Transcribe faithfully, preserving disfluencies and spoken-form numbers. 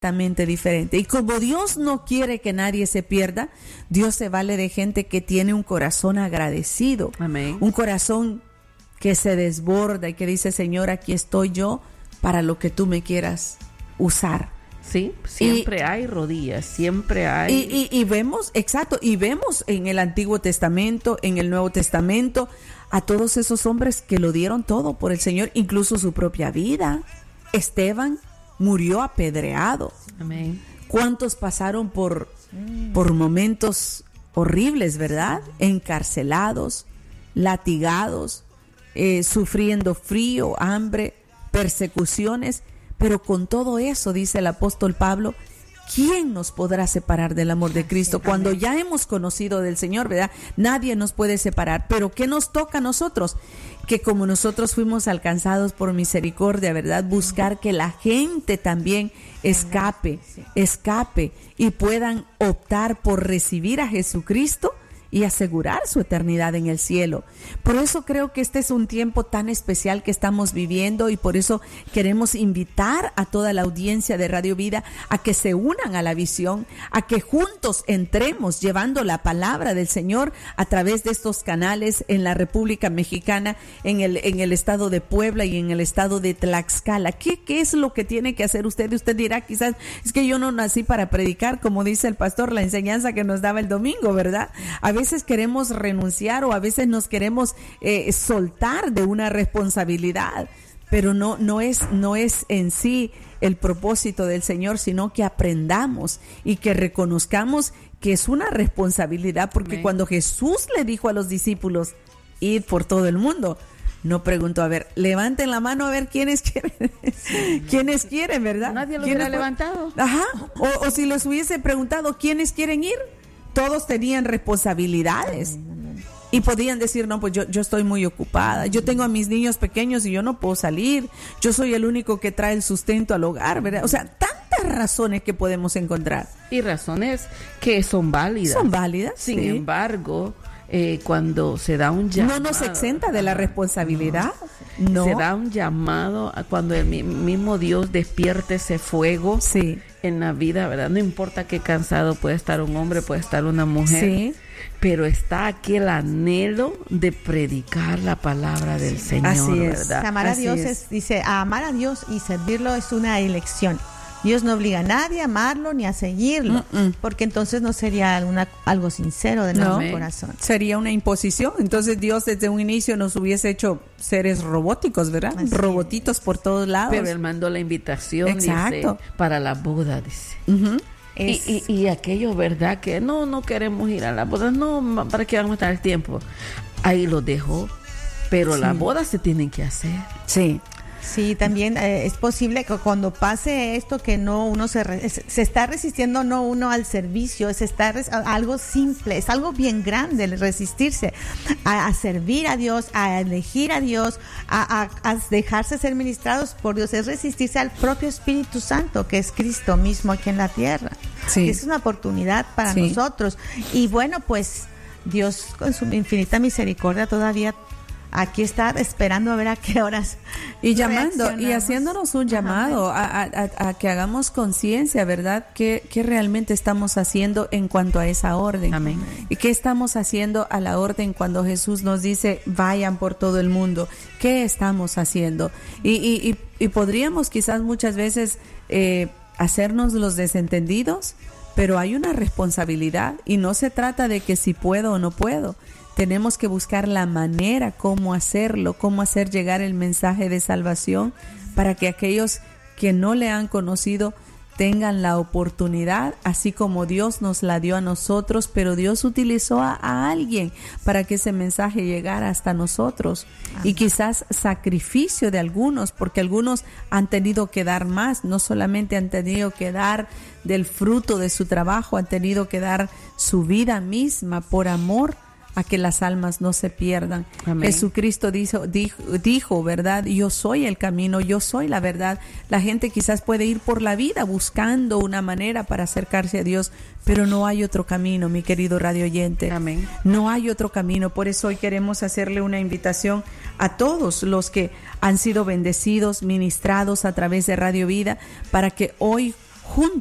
completamente diferente. Y como Dios no quiere que nadie se pierda, Dios se vale de gente que tiene un corazón agradecido. Amén. Un corazón que se desborda y que dice, Señor, aquí estoy yo para lo que tú me quieras usar. Sí, siempre y, hay rodillas, siempre hay... Y, y, y vemos, exacto, y vemos en el Antiguo Testamento, en el Nuevo Testamento, a todos esos hombres que lo dieron todo por el Señor, incluso su propia vida. Esteban murió apedreado. Amén. ¿Cuántos pasaron por, por momentos horribles, verdad? Encarcelados, latigados, eh, sufriendo frío, hambre, persecuciones, pero con todo eso, dice el apóstol Pablo, ¿quién nos podrá separar del amor de Cristo? Cuando ya hemos conocido del Señor, ¿verdad? Nadie nos puede separar, pero ¿qué nos toca a nosotros? Que como nosotros fuimos alcanzados por misericordia, ¿verdad? Buscar que la gente también escape, escape y puedan optar por recibir a Jesucristo y asegurar su eternidad en el cielo. Por eso creo que este es un tiempo tan especial que estamos viviendo y por eso queremos invitar a toda la audiencia de Radio Vida a que se unan a la visión, a que juntos entremos llevando la palabra del Señor a través de estos canales en la República Mexicana, en el, en el estado de Puebla y en el estado de Tlaxcala. ¿Qué, qué es lo que tiene que hacer usted? Usted dirá quizás, es que yo no nací para predicar, como dice el pastor, la enseñanza que nos daba el domingo, ¿verdad? A veces A veces queremos renunciar o a veces nos queremos eh, soltar de una responsabilidad, pero no, no es, no es en sí el propósito del Señor, sino que aprendamos y que reconozcamos que es una responsabilidad, porque Amén. Cuando Jesús le dijo a los discípulos, id por todo el mundo, no preguntó, a ver, levanten la mano a ver quiénes quieren, quiénes quieren, ¿verdad? Nadie lo hubiera levantado. Ajá, o, o si les hubiese preguntado, ¿quiénes quieren ir? Todos tenían responsabilidades y podían decir, no, pues yo, yo estoy muy ocupada, yo tengo a mis niños pequeños y yo no puedo salir, yo soy el único que trae el sustento al hogar, ¿verdad? O sea, tantas razones que podemos encontrar. Y razones que son válidas. Son válidas, Sin sí. embargo, eh, cuando se da un llamado... No nos exenta de la responsabilidad. No. Se da un llamado a cuando el mismo Dios despierte ese fuego sí. en la vida, ¿verdad? No importa qué cansado puede estar un hombre, puede estar una mujer, sí. pero está aquí el anhelo de predicar la palabra del sí. Señor, Así es. ¿verdad? Amar a Así Dios es. es, dice, a amar a Dios y servirlo es una elección. Dios no obliga a nadie a amarlo ni a seguirlo, Mm-mm. porque entonces no sería una, algo sincero de nuestro no, corazón. Sería una imposición. Entonces Dios desde un inicio nos hubiese hecho seres robóticos, ¿verdad? Así Robotitos es. Por todos lados. Pero Él mandó la invitación, Exacto. dice, para la boda, dice. Uh-huh. Es... Y, y, y aquellos, ¿verdad? Que no, no queremos ir a la boda, no, ¿para qué vamos a estar el tiempo? Ahí lo dejó, pero sí. Las bodas se tienen que hacer. Sí. Sí, también eh, es posible que cuando pase esto que no uno se re, se está resistiendo no uno al servicio, es estar es algo simple, es algo bien grande el resistirse a, a servir a Dios, a elegir a Dios, a, a, a dejarse ser ministrados por Dios, es resistirse al propio Espíritu Santo que es Cristo mismo aquí en la tierra. Sí. Es una oportunidad para sí. nosotros y bueno, pues Dios con su infinita misericordia todavía aquí está esperando a ver a qué horas y llamando y haciéndonos un llamado a, a, a que hagamos conciencia, ¿verdad? ¿Qué, qué realmente estamos haciendo en cuanto a esa orden? Amén. ¿Y qué estamos haciendo a la orden cuando Jesús nos dice vayan por todo el mundo? ¿Qué estamos haciendo? Y, y, y, y podríamos quizás muchas veces eh, hacernos los desentendidos, pero hay una responsabilidad y no se trata de que si puedo o no puedo. Tenemos que buscar la manera cómo hacerlo, cómo hacer llegar el mensaje de salvación para que aquellos que no le han conocido tengan la oportunidad, así como Dios nos la dio a nosotros, pero Dios utilizó a, a alguien para que ese mensaje llegara hasta nosotros. Amén. Y quizás sacrificio de algunos, porque algunos han tenido que dar más, no solamente han tenido que dar del fruto de su trabajo, han tenido que dar su vida misma por amor a que las almas no se pierdan. Amén. Jesucristo dijo, dijo, dijo, ¿verdad? Yo soy el camino, yo soy la verdad. La gente quizás puede ir por la vida buscando una manera para acercarse a Dios, pero no hay otro camino, mi querido radio oyente. Amén. No hay otro camino. Por eso hoy queremos hacerle una invitación a todos los que han sido bendecidos, ministrados a través de Radio Vida, para que hoy juntos.